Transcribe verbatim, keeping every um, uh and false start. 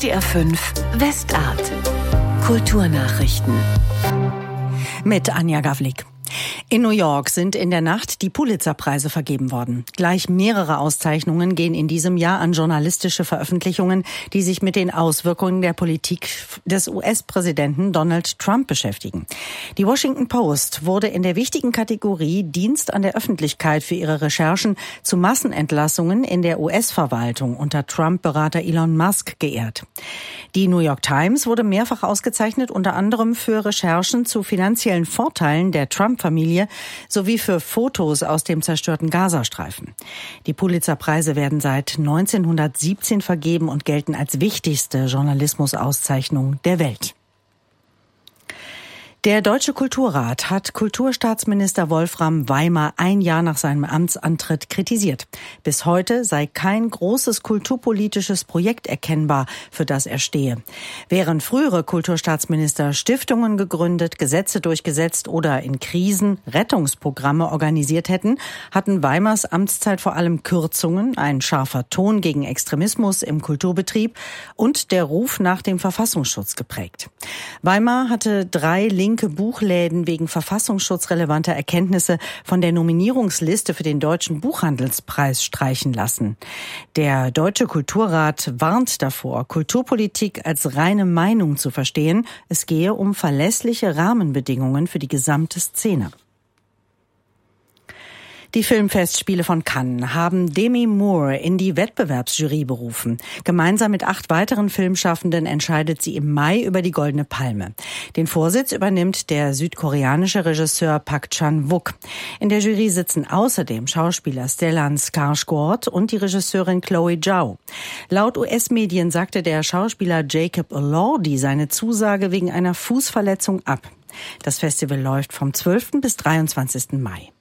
D R fünf Westart. Kulturnachrichten. Mit Anja Gavlik. In New York sind in der Nacht die Pulitzer-Preise vergeben worden. Gleich mehrere Auszeichnungen gehen in diesem Jahr an journalistische Veröffentlichungen, die sich mit den Auswirkungen der Politik des U S-Präsidenten Donald Trump beschäftigen. Die Washington Post wurde in der wichtigen Kategorie Dienst an der Öffentlichkeit für ihre Recherchen zu Massenentlassungen in der U S-Verwaltung unter Trump-Berater Elon Musk geehrt. Die New York Times wurde mehrfach ausgezeichnet, unter anderem für Recherchen zu finanziellen Vorteilen der Trump-Familie sowie für Fotos aus dem zerstörten Gazastreifen. Die Pulitzer-Preise werden seit neunzehnhundertsiebzehn vergeben und gelten als wichtigste Journalismusauszeichnung der Welt. Der Deutsche Kulturrat hat Kulturstaatsminister Wolfram Weimar ein Jahr nach seinem Amtsantritt kritisiert. Bis heute sei kein großes kulturpolitisches Projekt erkennbar, für das er stehe. Während frühere Kulturstaatsminister Stiftungen gegründet, Gesetze durchgesetzt oder in Krisen Rettungsprogramme organisiert hätten, hatten Weimars Amtszeit vor allem Kürzungen, ein scharfer Ton gegen Extremismus im Kulturbetrieb und der Ruf nach dem Verfassungsschutz geprägt. Weimar hatte drei linke Buchläden wegen verfassungsschutzrelevanter Erkenntnisse von der Nominierungsliste für den Deutschen Buchhandelspreis streichen lassen. Der Deutsche Kulturrat warnt davor, Kulturpolitik als reine Meinung zu verstehen. Es gehe um verlässliche Rahmenbedingungen für die gesamte Szene. Die Filmfestspiele von Cannes haben Demi Moore in die Wettbewerbsjury berufen. Gemeinsam mit acht weiteren Filmschaffenden entscheidet sie im Mai über die Goldene Palme. Den Vorsitz übernimmt der südkoreanische Regisseur Park Chan-wook. In der Jury sitzen außerdem Schauspieler Stellan Skarsgård und die Regisseurin Chloe Zhao. Laut U S-Medien sagte der Schauspieler Jacob Elordi seine Zusage wegen einer Fußverletzung ab. Das Festival läuft vom zwölften bis dreiundzwanzigsten Mai.